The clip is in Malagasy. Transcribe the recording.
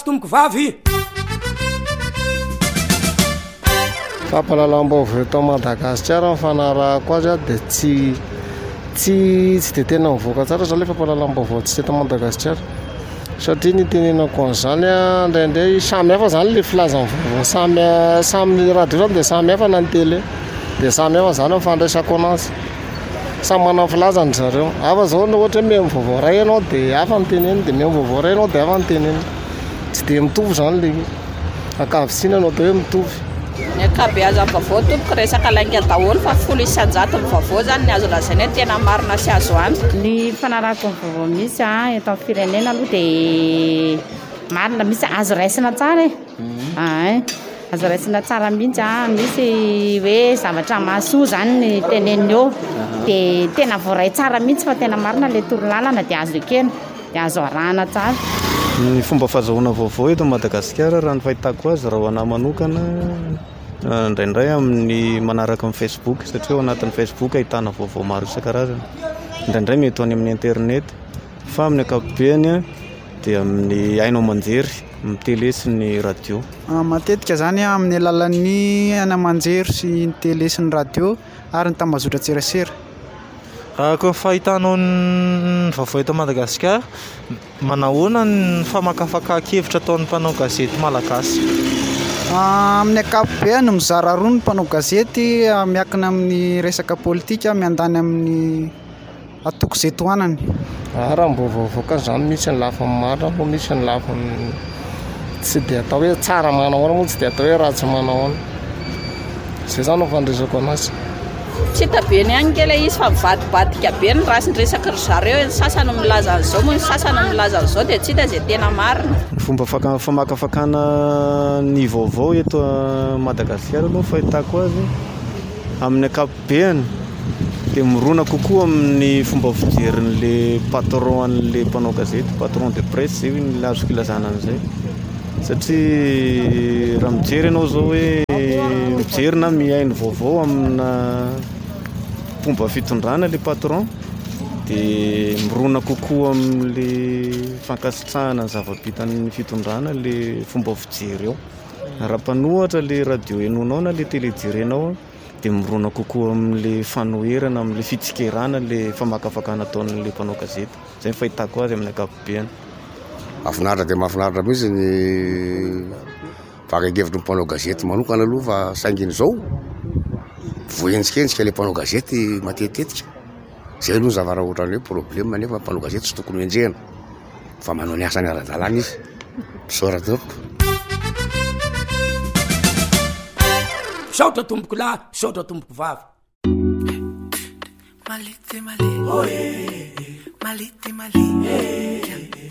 tomboko vavy fampalalam-baovao eto Madagasikara mifanarahako azy a dia tsy de tena mivoaka tsara zany le fampalalam-baovao tsy eto Madagasikara satria ny tenenako an'izany a indraindray samy hafa zany le filazan'ny vaovao samy radio zany dia samy hafa na ny télé dia samy hafa zany mifandraisako anazy samy manao filazany zareo hafa zao na ohatra hoe mihaino vaovao ray ianao dia hafa ny teneny dia mihaino vaovao ray ianao dia hafa ny teneny tsy dia mitovy zany le ankavitsina anao dia hoe mitovy ny akabeazan'ny vaovao tompoko resaka lainga daholo fa folo isan-jato ny vaovao zany ny azo lazaina hoe tena marina sy azo anto ny fanarahako ny vaovao misy eto amin'ny firenena aloha dia marina misy azo raisina tsara azo raisina tsara mihitsy misy hoe zavatra mahasoa zany ny teneny eo dia tena voaray tsara mihitsy fa tena marina le torolalana dia azo ekena dia azo arahana tsara ny fomba fahazahoana vaovao eto Madagasikara raha ny fahitako azy raha ho anahy manokana indraindray amin'ny manaraka amin'ny Facebook satria ao anatin'ny Facebook ahitana vaovao maro isan-karazany indraindray mety ho any amin'ny internet fa amin'ny ankapobeny dia amin'ny hainao manjery amin'ny télé sy ny radio matetika zany amin'ny alalan'ny ana manjery sy ny télé sy ny radio ary ny tambazotra tserasera koa fahitanao ny vaovao eto Madagasikara manahoana ny famakafakakevitra ataon'ny mpanao gazety malagasy amin'ny ankapobeny mizara roa ny mpanao gazety miankina amin'ny resaka politika miandany amin'ny atoko izay tohanany raha mbo vaovao zany misy ny lafiny marina moa misy ny lafiny tsy dia atao hoe tsara manahoana moa tsy dia atao hoe ratsy manahoana zay zany fandraisako anazy tsy hita ny any kely izy fa mivadibadika be ny rasin-dresaka ry zareo ny sasany milaza an'izao moa ny sasany milaza an'izao dia tsy hita izay tena marina ny fomba famakafakana ny vaovao eto Madagasikara aloha fahitako azy amin'ny ankapobeny dia mirona kokoa amin'ny fomba fijerin'le patron an'le mpanao gazety patron de presse zay ny azoko ilazana an'izay satria raha mijery ianao zao hoe mijery na mihaino vaovao amina fomba fitondrana le patron dia mirona kokoa amin'le fankasitrahana ny zava-bitan'ny fitondrana le fomba fijery eo raha mpanohatra le radio henonao na le télé jerenao dia mirona kokoa amin'le fanoherana amin'le fitsikerana le famakafakana ataon'le mpanao gazety zay fahitako azy amin'ny ankapobeny mahafinaritra dia mahafinaritra mihitsy ny fakakevitry ny mpanao gazety manokana aloha fa sainginy izao voenjikendrika le mpanao gazety matetetika zay aloha zavara ohatran'ny hoe problème nefa mpanao gazety tsy tokony enjehana fa manao ny asany ara-dalàna izy misaotra misaotra tomboko lahy misaotra tomboko vavy malite mali malite mali